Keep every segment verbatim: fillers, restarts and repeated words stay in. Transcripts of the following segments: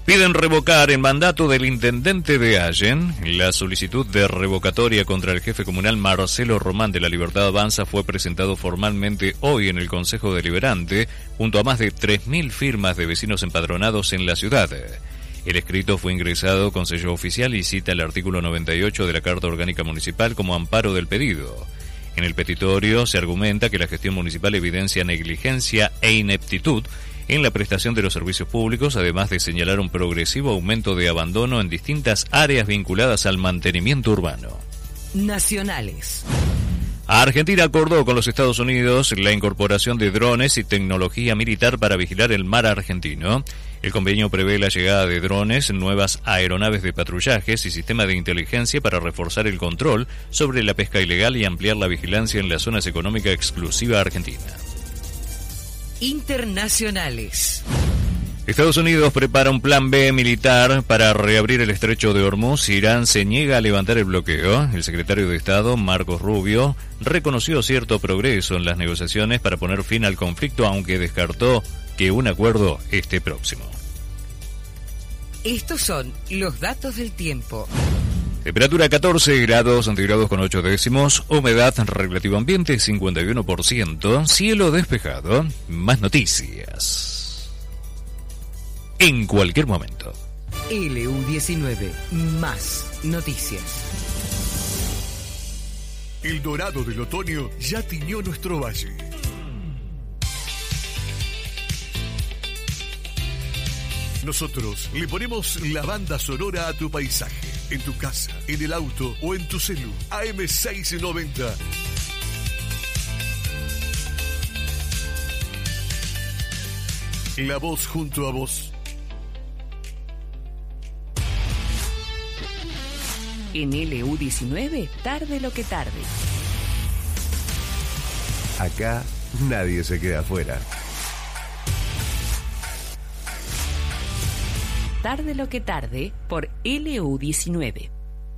Piden revocar el mandato del intendente de Allen. La solicitud de revocatoria contra el jefe comunal Marcelo Román de la Libertad Avanza fue presentado formalmente hoy en el Consejo Deliberante, junto a más de tres mil firmas de vecinos empadronados en la ciudad. El escrito fue ingresado con sello oficial y cita el artículo noventa y ocho de la Carta Orgánica Municipal como amparo del pedido. En el petitorio se argumenta que la gestión municipal evidencia negligencia e ineptitud en la prestación de los servicios públicos, además de señalar un progresivo aumento de abandono en distintas áreas vinculadas al mantenimiento urbano. Nacionales. Argentina acordó con los Estados Unidos la incorporación de drones y tecnología militar para vigilar el mar argentino. El convenio prevé la llegada de drones, nuevas aeronaves de patrullajes y sistema de inteligencia para reforzar el control sobre la pesca ilegal y ampliar la vigilancia en las zonas económicas exclusivas argentinas. Internacionales. Estados Unidos prepara un plan B militar para reabrir el estrecho de Hormuz. Irán se niega a levantar el bloqueo. El secretario de Estado, Marcos Rubio, reconoció cierto progreso en las negociaciones para poner fin al conflicto, aunque descartó que un acuerdo esté próximo. Estos son los datos del tiempo. Temperatura catorce grados centígrados con ocho décimos, humedad relativo ambiente cincuenta y uno por ciento, cielo despejado. Más noticias en cualquier momento. L U diecinueve, más noticias. El dorado del otoño ya tiñó nuestro valle. Nosotros le ponemos la banda sonora a tu paisaje, en tu casa, en el auto o en tu celu. A M seiscientos noventa. La voz junto a vos. En L U diecinueve, tarde lo que tarde. Acá nadie se queda afuera. Tarde lo que tarde por L U diecinueve.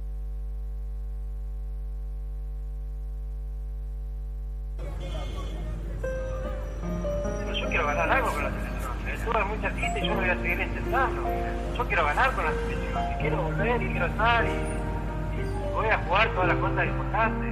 Yo quiero ganar algo con la selección. Se sube mucha gente y yo me voy a seguir intentando. Yo quiero ganar con la selección. Quiero volver y quiero estar y, y voy a jugar todas las cosas importantes.